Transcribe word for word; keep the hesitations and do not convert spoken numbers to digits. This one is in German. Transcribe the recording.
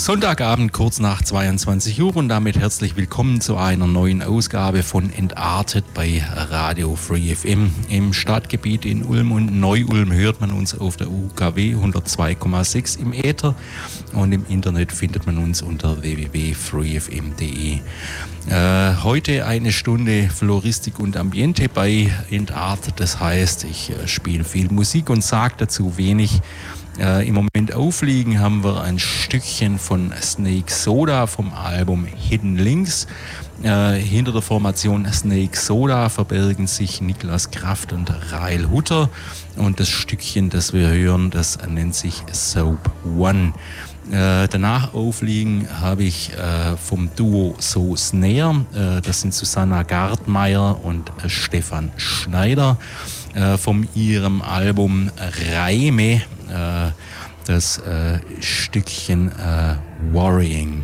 Sonntagabend kurz nach zweiundzwanzig Uhr und damit herzlich willkommen zu einer neuen Ausgabe von Entartet bei Radio Free F M. Im Stadtgebiet in Ulm und Neu-Ulm hört man uns auf der U K W hundertzwei Komma sechs im Äther und im Internet findet man uns unter w w w punkt free f m punkt d e. Äh, heute eine Stunde Floristik und Ambiente bei Entartet, das heißt, ich äh, spiele viel Musik und sage dazu wenig. Äh, Im Moment aufliegen haben wir ein Stückchen von Snake Soda vom Album Hidden Links. Äh, hinter der Formation Snake Soda verbergen sich Niklas Kraft und Rael Hutter. Und das Stückchen, das wir hören, das nennt sich Soap One. Äh, danach aufliegen habe ich äh, vom Duo So Snare, äh, das sind Susanna Gartmeier und äh, Stefan Schneider, äh, von ihrem Album Reime, äh, das äh, Stückchen äh, Worrying.